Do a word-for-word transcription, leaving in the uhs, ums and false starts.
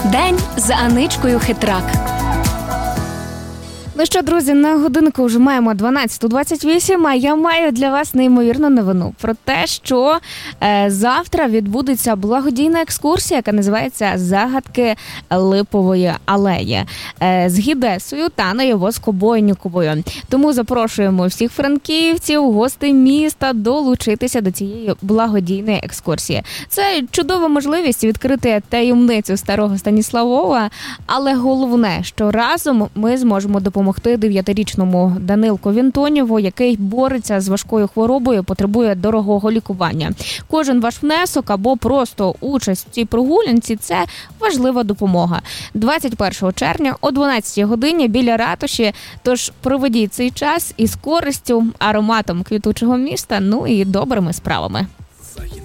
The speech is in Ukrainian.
День з Аничкою Хитрак. Ну що, друзі, на годинку вже маємо дванадцята двадцять вісім, а я маю для вас неймовірну новину про те, що е, завтра відбудеться благодійна екскурсія, яка називається «Загадки Липової алеї» е, з гідесою Таною Воскобойніковою. Тому запрошуємо всіх франківців, гостей міста долучитися до цієї благодійної екскурсії. Це чудова можливість відкрити таємницю старого Станіславова, але головне, що разом ми зможемо допомогти допомогти дев'ятирічному Данилку Вінтонєву, який бореться з важкою хворобою, потребує дорогого лікування. Кожен ваш внесок або просто участь в цій прогулянці – це важлива допомога. двадцять першого червня о дванадцятій годині біля ратуші, тож проведіть цей час із користю, ароматом квітучого міста, ну і добрими справами.